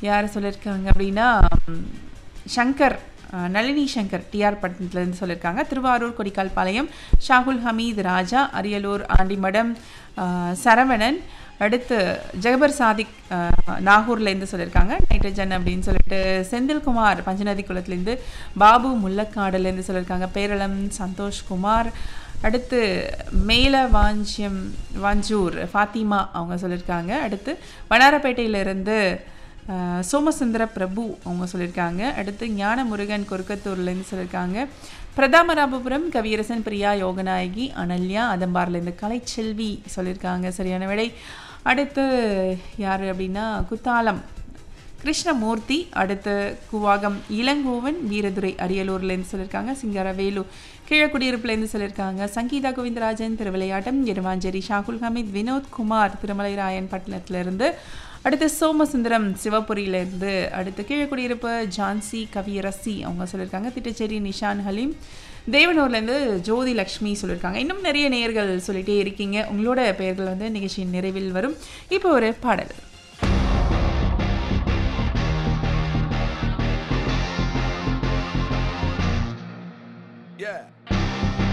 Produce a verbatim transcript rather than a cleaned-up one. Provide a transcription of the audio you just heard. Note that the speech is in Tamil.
யார் சொல்லியிருக்காங்க அப்படின்னா சங்கர் நளினி சங்கர் டிஆர் பட்டணத்துலேருந்து சொல்லியிருக்காங்க. திருவாரூர் கொடிக்கால்பாளையம் ஷாகுல் ஹமீத் ராஜா, அரியலூர் ஆண்டிமடம் சரவணன், அடுத்து ஜெகபர் சாதிக் நாகூர்லேருந்து சொல்லியிருக்காங்க நைட்ரஜன் அப்படின்னு சொல்லிட்டு. செந்தில்குமார் பஞ்சநதி குளத்துலேருந்து, பாபு முல்லக்காடுலேருந்து சொல்லியிருக்காங்க. பேரளம் சந்தோஷ்குமார், அடுத்து மேல வாஞ்சியம் வாஞ்சூர் ஃபாத்திமா அவங்க சொல்லியிருக்காங்க. அடுத்து வண்ணாரப்பேட்டையிலேருந்து சோமசுந்தர பிரபு அவங்க சொல்லியிருக்காங்க. அடுத்து ஞான முருகன் கொருக்கத்தூர்லேருந்து சொல்லியிருக்காங்க. பிரதாமராபபுரம் கவியரசன் பிரியா யோகநாயகி அனல்யா அதம்பார்லேருந்து கலைச்செல்வி சொல்லியிருக்காங்க. சரியான விடை. அடுத்து யார் அப்படின்னா குத்தாலம் கிருஷ்ணமூர்த்தி, அடுத்து குவாகம் இளங்கோவன் வீரதுரை அரியலூர்லேருந்து சொல்லியிருக்காங்க. சிங்காரவேலு கீழக்குடியிருப்புலேருந்து சொல்லியிருக்காங்க. சங்கீதா கோவிந்தராஜன் திருவிளையாட்டம் எருமாஞ்சேரி, ஷாகுல் ஹமீத் வினோத்குமார் திருமலைராயன் பட்டணத்திலிருந்து, அடுத்து சோமசுந்தரம் சிவபுரியிலேருந்து, அடுத்து கீழக்குடியிருப்பு ஜான்சி கவியரசி அவங்க சொல்லியிருக்காங்க. திட்டச்சேரி நிஷான் ஹலீம், தேவனூர்லேருந்து ஜோதி லக்ஷ்மி சொல்லியிருக்காங்க. இன்னும் நிறைய நேயர்கள் சொல்லிகிட்டே இருக்கீங்க. உங்களோட பெயர்கள் வந்து நிகழ்ச்சியின் நிறைவில் வரும். இப்போ ஒரு பாடல்.